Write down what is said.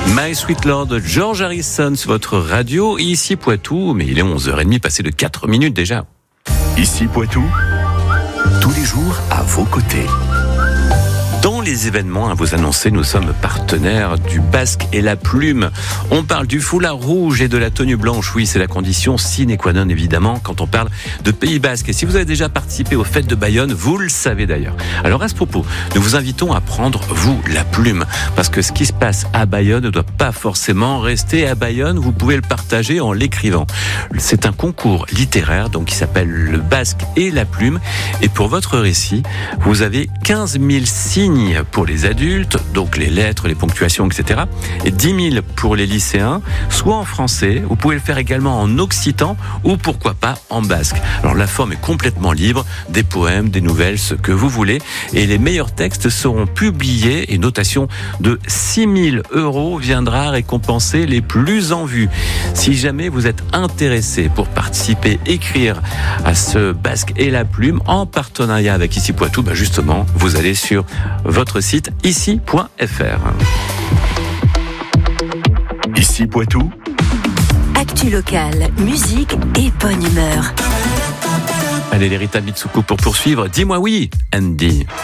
My Sweet Lord, George Harrison sur votre radio, ici Poitou, mais il est 11h30, passé de 4 minutes déjà. Ici Poitou, tous les jours à vos côtés. Dans les événements à vous annoncer, nous sommes partenaires du Basque et la Plume. On parle du foulard rouge et de la tenue blanche. Oui, c'est la condition sine qua non, évidemment, quand on parle de Pays Basque. Et si vous avez déjà participé aux fêtes de Bayonne, vous le savez d'ailleurs. Alors à ce propos, nous vous invitons à prendre, vous, la plume. Parce que ce qui se passe à Bayonne ne doit pas forcément rester à Bayonne. Vous pouvez le partager en l'écrivant. C'est un concours littéraire, donc, qui s'appelle le Basque et la Plume. Et pour votre récit, vous avez 15 000 signes pour les adultes, donc les lettres, les ponctuations, etc. Et 10 000 pour les lycéens, soit en français, vous pouvez le faire également en occitan ou pourquoi pas en basque. Alors la forme est complètement libre, des poèmes, des nouvelles, ce que vous voulez. Et les meilleurs textes seront publiés et notation de 6 000 € viendra récompenser les plus en vue. Si jamais vous êtes intéressé pour participer, écrire à ce Basque et la Plume en partenariat avec Ici Poitou, justement, vous allez sur votre site ici.fr. Ici Poitou. Actu locale, musique et bonne humeur. Allez, les Rita Mitsuko pour poursuivre. Dis-moi oui, Andy.